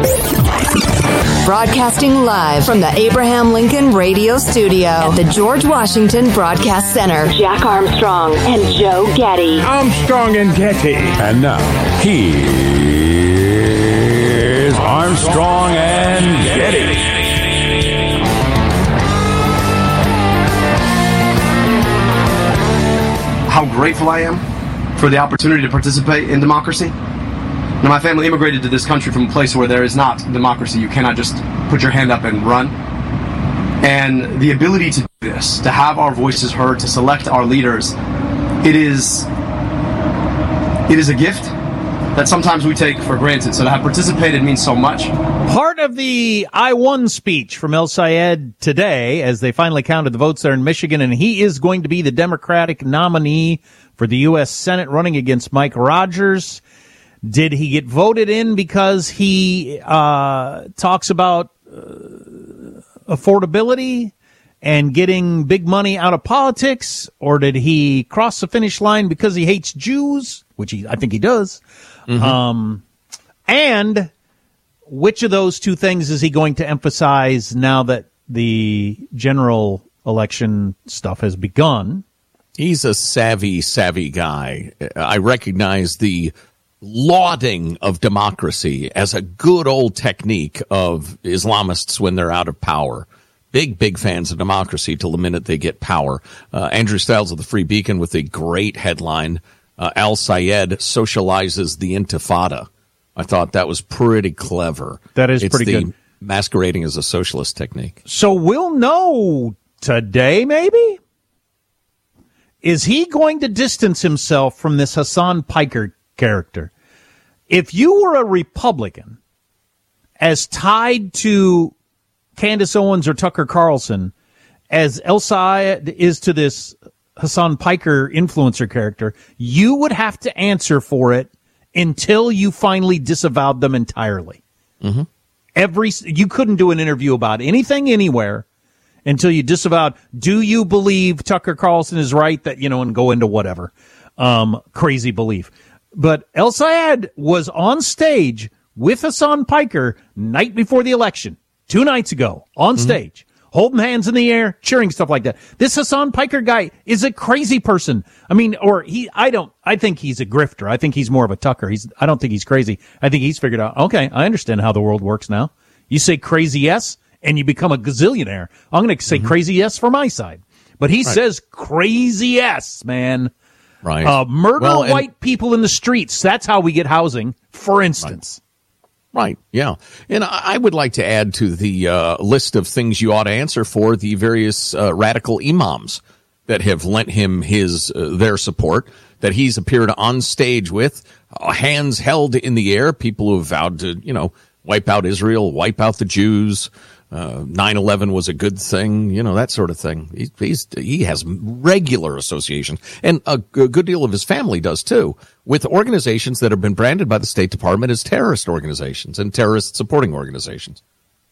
Broadcasting live from the Abraham Lincoln Radio Studio at the George Washington Broadcast Center. Jack Armstrong and Joe Getty. Armstrong and Getty. And now, here's Armstrong and Getty. How grateful I am for the opportunity to participate in democracy. Now, my family immigrated to this country from a place where there is not democracy. You cannot just put your hand up and run. And the ability to do this, to have our voices heard, to select our leaders, it is a gift that sometimes we take for granted. So to have participated means so much. Part of the I won speech from El Sayed today, as they finally counted the votes there in Michigan, and he is going to be the Democratic nominee for the U.S. Senate running against Mike Rogers. Did he get voted in because he talks about affordability and getting big money out of politics, or did he cross the finish line because he hates Jews, which I think he does? Mm-hmm. And which of those two things is he going to emphasize now that the general election stuff has begun? He's a savvy guy. I recognize the lauding of democracy as a good old technique of Islamists when they're out of power. Big fans of democracy till the minute they get power. Andrew Stiles of the Free Beacon with a great headline, Al Sayed socializes the Intifada. I thought that was pretty clever. That is pretty good. Masquerading as a socialist technique. So we'll know today, maybe? Is he going to distance himself from this Hassan Piker character? If you were a Republican as tied to Candace Owens or Tucker Carlson as El Sayed is to this Hassan Piker influencer character, you would have to answer for it until you finally disavowed them entirely. Mm-hmm. You couldn't do an interview about anything anywhere until you disavowed. Do you believe Tucker Carlson is right that, and go into whatever crazy belief. But El Sayed was on stage with Hassan Piker night before the election, 2 nights ago, on stage, holding hands in the air, cheering, stuff like that. This Hassan Piker guy is a crazy person. I mean, I think he's a grifter. I think he's more of a Tucker. I don't think he's crazy. I think he's figured out, okay, I understand how the world works now. You say crazy yes, and you become a gazillionaire. I'm going to say crazy yes for my side. But he says crazy yes, man. Right. Murder white people in the streets. That's how we get housing, for instance. Right. Yeah. And I would like to add to the list of things you ought to answer for the various radical imams that have lent him their support, that he's appeared on stage with, hands held in the air, people who have vowed to, wipe out Israel, wipe out the Jews. 9/11 was a good thing, that sort of thing. He has regular associations, and a good deal of his family does too, with organizations that have been branded by the State Department as terrorist organizations and terrorist supporting organizations.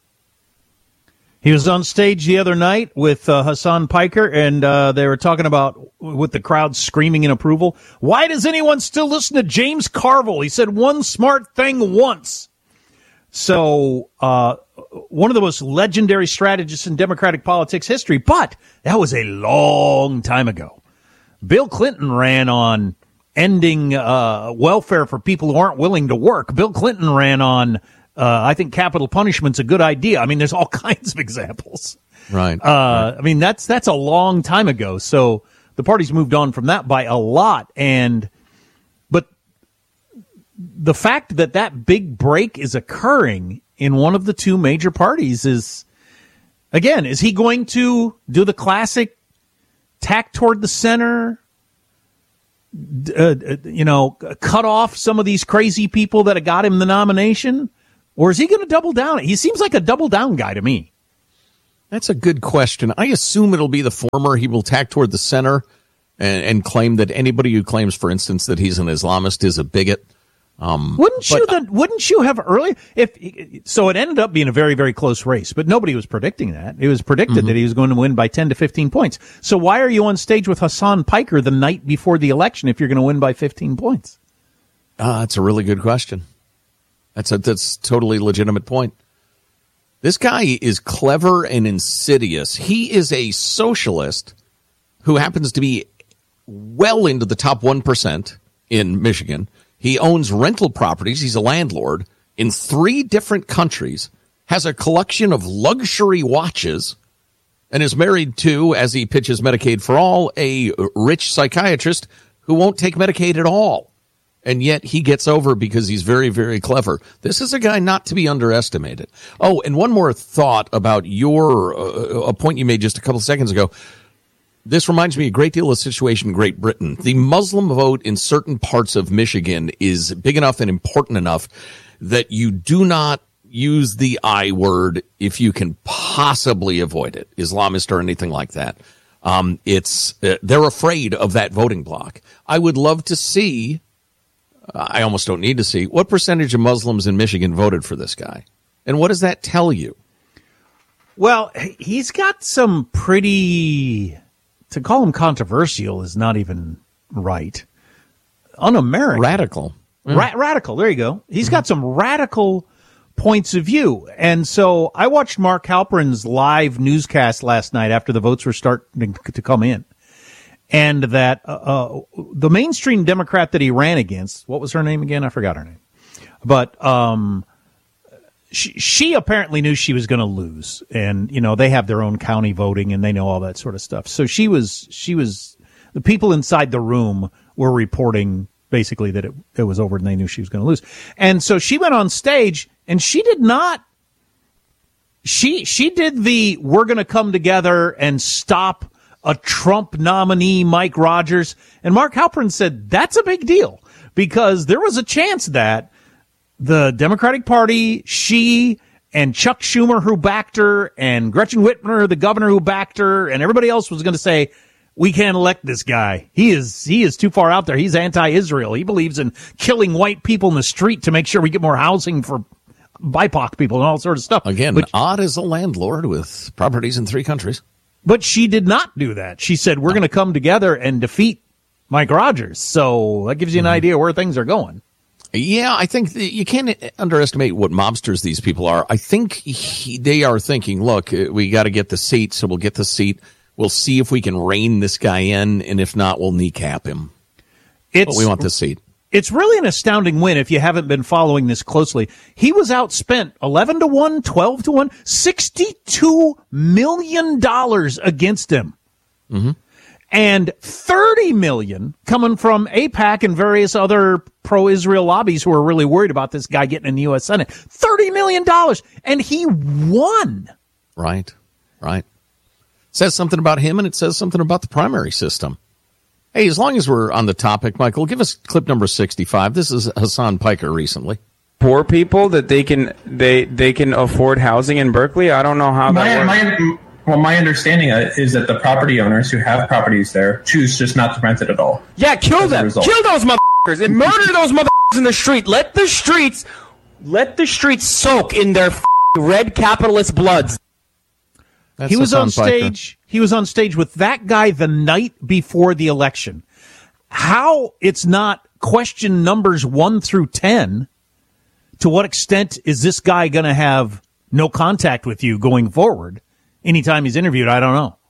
He was on stage the other night with Hassan Piker, and they were talking about, with the crowd screaming in approval, why does anyone still listen to James Carville? He said one smart thing once. So, one of the most legendary strategists in Democratic politics history, but that was a long time ago. Bill Clinton ran on ending welfare for people who aren't willing to work. Bill Clinton ran on, I think capital punishment's a good idea. I mean, there's all kinds of examples. Right. I mean, that's a long time ago. So the party's moved on from that by a lot. But the fact that big break is occurring in one of the two major parties is he going to do the classic tack toward the center, cut off some of these crazy people that have got him the nomination? Or is he going to double down? He seems like a double down guy to me. That's a good question. I assume it'll be the former. He will tack toward the center and claim that anybody who claims, for instance, that he's an Islamist is a bigot. Wouldn't you have earlier? So it ended up being a very, very close race, but nobody was predicting that. It was predicted that he was going to win by 10 to 15 points. So why are you on stage with Hassan Piker the night before the election if you're going to win by 15 points? That's a really good question. That's a totally legitimate point. This guy is clever and insidious. He is a socialist who happens to be well into the top 1% in Michigan. He owns rental properties. He's a landlord in 3 different countries, has a collection of luxury watches, and is married to, as he pitches Medicaid for All, a rich psychiatrist who won't take Medicaid at all. And yet he gets over because he's very, very clever. This is a guy not to be underestimated. Oh, and one more thought about a point you made just a couple seconds ago. This reminds me a great deal of the situation in Great Britain. The Muslim vote in certain parts of Michigan is big enough and important enough that you do not use the I word if you can possibly avoid it, Islamist or anything like that. They're afraid of that voting bloc. I would love to see, I almost don't need to see, what percentage of Muslims in Michigan voted for this guy. And what does that tell you? Well, he's got some pretty, to call him controversial is not even right. Un-American. Radical. Radical. There you go. He's got some radical points of view. And so I watched Mark Halperin's live newscast last night after the votes were starting to come in. And that the mainstream Democrat that he ran against, what was her name again? I forgot her name. But she apparently knew she was going to lose. And, you know, they have their own county voting and they know all that sort of stuff. So she was the people inside the room were reporting basically that it was over and they knew she was going to lose. And so she went on stage and she did not, she did the, we're going to come together and stop a Trump nominee, Mike Rogers. And Mark Halperin said that's a big deal because there was a chance that the Democratic Party, she and Chuck Schumer, who backed her, and Gretchen Whitmer, the governor who backed her, and everybody else was going to say, we can't elect this guy. He is too far out there. He's anti-Israel. He believes in killing white people in the street to make sure we get more housing for BIPOC people and all sorts of stuff. Again, odd as a landlord with properties in 3 countries. But she did not do that. She said, we're going to come together and defeat Mike Rogers. So that gives you an idea where things are going. Yeah, I think you can't underestimate what mobsters these people are. I think they are thinking, look, we got to get the seat, so we'll get the seat. We'll see if we can rein this guy in, and if not, we'll kneecap him. But we want the seat. It's really an astounding win if you haven't been following this closely. He was outspent 11-1, 12-1, $62 million against him. Mm-hmm. And $30 million coming from AIPAC and various other pro-Israel lobbies who are really worried about this guy getting in the U.S. Senate. $30 million. And he won. Right. Says something about him, and it says something about the primary system. Hey, as long as we're on the topic, Michael, give us clip number 65. This is Hassan Piker recently. Poor people that they can afford housing in Berkeley. I don't know how that works. My understanding is that the property owners who have properties there choose just not to rent it at all. Yeah, kill them. Kill those motherfuckers and murder those motherfuckers in the street. Let the streets soak in their red capitalist bloods. He was on stage. He was on stage with that guy the night before the election. How it's not question numbers 1 through 10. To what extent is this guy going to have no contact with you going forward? Anytime he's interviewed, I don't know.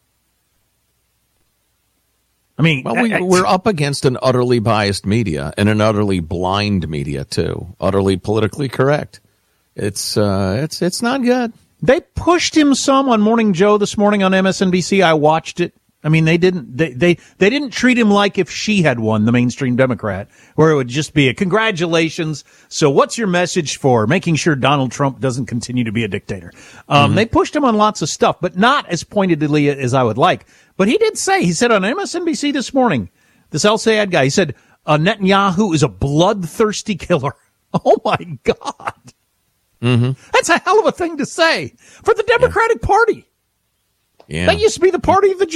I mean, well, we're up against an utterly biased media and an utterly blind media too. Utterly politically correct. It's not good. They pushed him some on Morning Joe this morning on MSNBC. I watched it. I mean, they didn't treat him like if she had won, the mainstream Democrat, where it would just be a congratulations. So what's your message for making sure Donald Trump doesn't continue to be a dictator? They pushed him on lots of stuff, but not as pointedly as I would like. But he did say, he said on MSNBC this morning, this El Sayed guy, he said, Netanyahu is a bloodthirsty killer. Oh my God. Mm-hmm. That's a hell of a thing to say for the Democratic Party. Yeah. That used to be the party of the